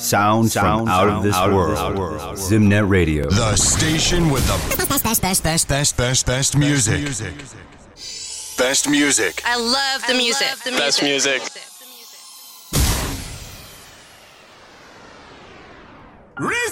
Sounds from out of this world. Zimnet Radio. The station with the best music. Best music. I love the music. Best music. Reason